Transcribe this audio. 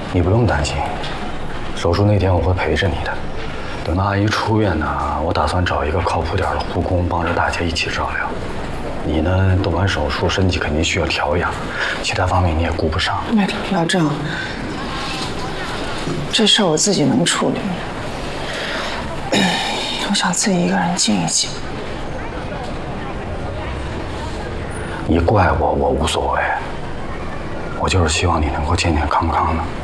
你不用担心，手术那天我会陪着你的。等到阿姨出院呢，我打算找一个靠谱点的护工帮着大家一起照料。你呢，动完手术身体肯定需要调养，其他方面你也顾不上。 老郑，这事儿我自己能处理。我想自己一个人静一静。 你怪我，我无所谓。我就是希望你能够健健康康的。